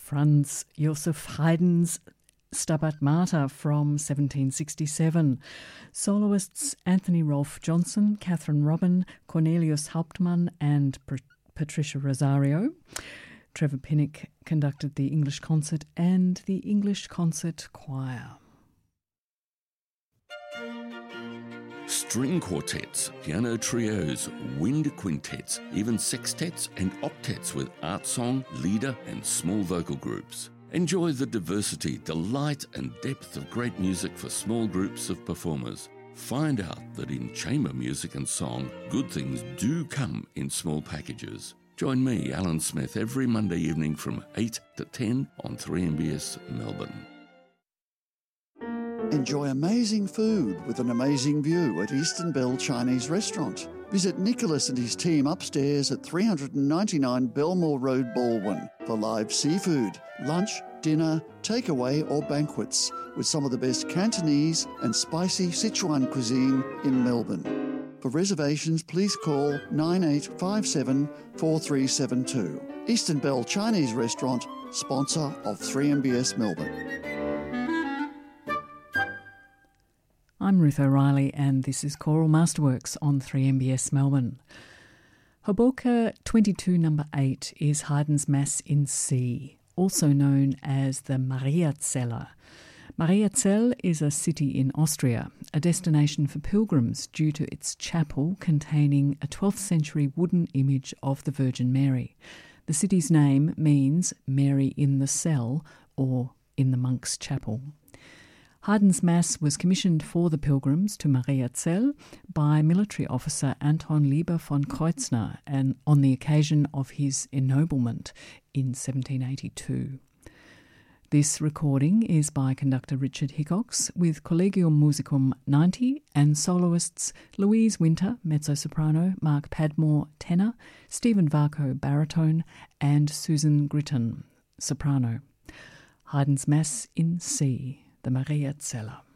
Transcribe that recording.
Franz Joseph Haydn's Stabat Mater from 1767. Soloists Anthony Rolfe Johnson, Catherine Robin, Cornelius Hauptmann and Patricia Rosario. Trevor Pinnock conducted the English concert and the English Concert Choir. String quartets, piano trios, wind quintets, even sextets and octets with art song, leader and small vocal groups. Enjoy the diversity, delight and depth of great music for small groups of performers. Find out that in chamber music and song, good things do come in small packages. Join me, Alan Smith, every Monday evening from 8 to 10 on 3MBS Melbourne. Enjoy amazing food with an amazing view at Eastern Bell Chinese Restaurant. Visit Nicholas and his team upstairs at 399 Belmore Road, Baldwin for live seafood, lunch, dinner, takeaway or banquets with some of the best Cantonese and spicy Sichuan cuisine in Melbourne. For reservations, please call 9857 4372. Eastern Bell Chinese Restaurant, sponsor of 3MBS Melbourne. I'm Ruth O'Reilly and this is Choral Masterworks on 3MBS Melbourne. Hoboken 22 No. 8 is Haydn's Mass in C, also known as the Mariazell. Mariazell is a city in Austria, a destination for pilgrims due to its chapel containing a 12th century wooden image of the Virgin Mary. The city's name means Mary in the Cell or in the monk's chapel. Haydn's Mass was commissioned for the pilgrims to Mariazell by military officer Anton Lieber von Kreuznach and on the occasion of his ennoblement in 1782. This recording is by conductor Richard Hickox with Collegium Musicum 90 and soloists Louise Winter, mezzo-soprano, Mark Padmore, tenor, Stephen Varco, baritone and Susan Gritton, soprano. Haydn's Mass in C, the Mariazell.